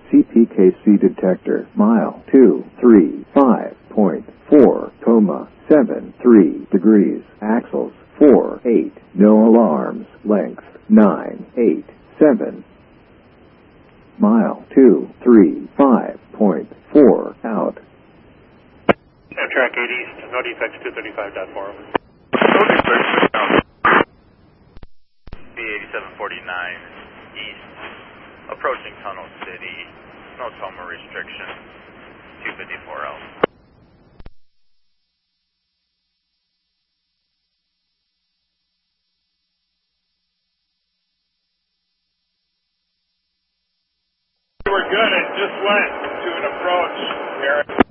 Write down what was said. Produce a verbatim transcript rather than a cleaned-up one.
C P K C detector. Mile two three five point four, coma seven three degrees. Axles four eight. No alarms. Length nine eight seven. Mile two three five point four out. Track eight east, no defects, two thirty-five point four. No defects, down. B eighty-seven forty-nine east, approaching Tunnel City, no Toma restriction, two fifty-four L. We're good, it just went to an approach, Eric.